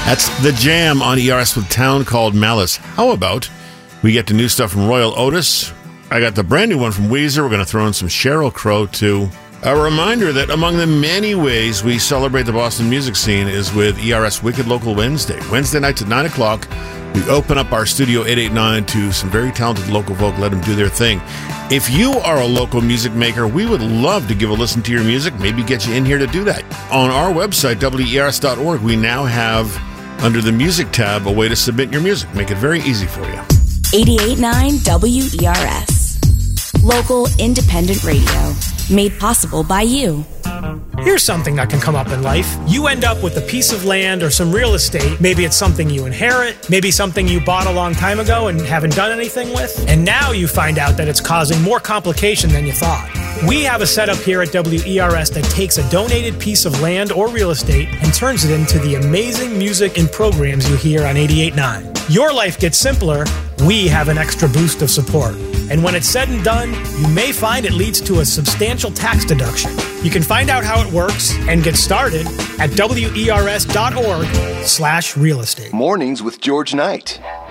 That's The Jam on ERS with Town Called Malice. How about we get the new stuff from Royal Otis? I got the brand new one from Weezer. We're going to throw in some Sheryl Crow, too. A reminder that among the many ways we celebrate the Boston music scene is with ERS Wicked Local Wednesday. Wednesday nights at 9 o'clock, we open up our Studio 889 to some very talented local folk. Let them do their thing. If you are a local music maker, we would love to give a listen to your music, maybe get you in here to do that. On our website, WERS.org, we now have, under the music tab, a way to submit your music. Make it very easy for you. 88.9 WERS. Local independent radio. Made possible by you. Here's something that can come up in life. You end up with a piece of land or some real estate. Maybe it's something you inherit. Maybe something you bought a long time ago and haven't done anything with. And now you find out that it's causing more complication than you thought. We have a setup here at WERS that takes a donated piece of land or real estate and turns it into the amazing music and programs you hear on 88.9. Your life gets simpler. We have an extra boost of support. And when it's said and done, you may find it leads to a substantial tax deduction. You can find out how it works and get started at WERS.org/real estate. Mornings with George Knight.